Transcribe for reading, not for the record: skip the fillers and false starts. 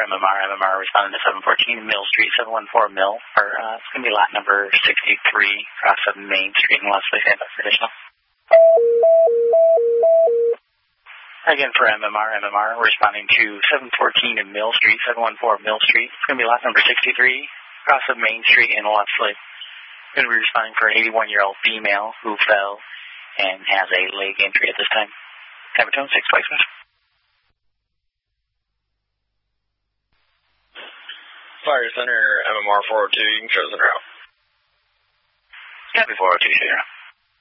MMR. MMR responding to 714 Mill Street, 714 Mill. It's going to be lot number 63 across of Main Street in Leslie. Stand up for additional. Again, for MMR responding to 714 Mill Street, 714 Mill Street. It's going to be lot number 63 across of Main Street in Leslie. Going to be responding for an 81-year-old female who fell and has a leg injury at this time. Time of tone, 6 twice. Fire Center, MMR 402, you can show us in route. Copy 402, show you around.